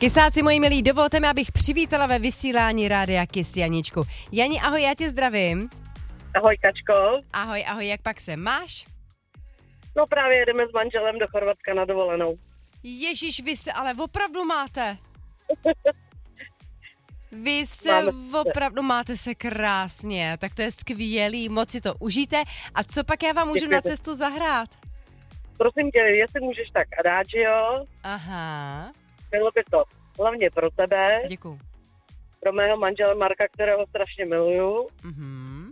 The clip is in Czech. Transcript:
Kysáci moji milí, dovolte mi, abych přivítala ve vysílání Rádia Kiss Janičku. Jani, ahoj, já tě zdravím. Ahoj, Kačko. Ahoj, jak pak se máš? No právě jedeme s manželem do Chorvatska na dovolenou. Ježíš, vy se ale opravdu máte. Vy se opravdu máte se krásně, tak to je skvělý, moc si to užijte. A co pak já vám můžu na cestu zahrát? Prosím tě, jestli můžeš tak Adagio. Aha. Bylo by to hlavně pro tebe. Děkuju. Pro mého manžela Marka, kterého strašně miluju. Mhm.